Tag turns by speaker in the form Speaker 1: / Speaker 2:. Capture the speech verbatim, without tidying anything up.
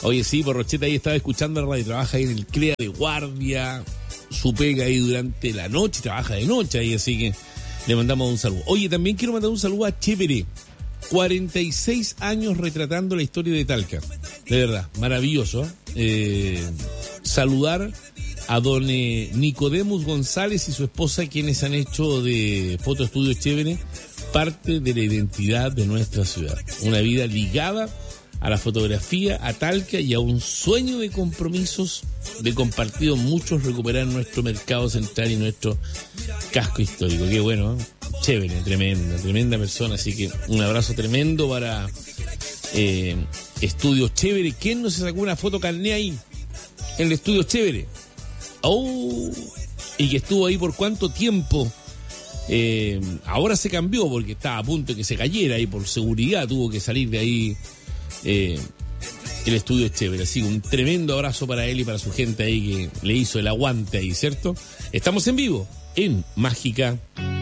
Speaker 1: Oye, sí, Porrocheta ahí estaba escuchando la radio, trabaja ahí en el C R E A de guardia, su pega ahí durante la noche, trabaja de noche ahí, así que le mandamos un saludo. Oye, también quiero mandar un saludo a Chévere, cuarenta y seis años retratando la historia de Talca, de verdad, maravilloso. Eh, saludar a don eh, Nicodemus González y su esposa, quienes han hecho de Foto Estudio Chévere parte de la identidad de nuestra ciudad. Una vida ligada a la fotografía, a Talca y a un sueño de compromisos de compartido muchos, recuperar nuestro mercado central y nuestro casco histórico. Qué bueno, ¿eh? Chévere, tremenda, tremenda persona. Así que un abrazo tremendo para eh, Estudios Chévere. ¿Quién no se sacó una foto carné ahí en el Estudios Chévere? Oh, y que estuvo ahí por cuánto tiempo. Eh, ahora se cambió porque estaba a punto de que se cayera y por seguridad tuvo que salir de ahí. Eh, el Estudio Chévere, así un tremendo abrazo para él y para su gente ahí que le hizo el aguante ahí, ¿cierto? Estamos en vivo en Mágica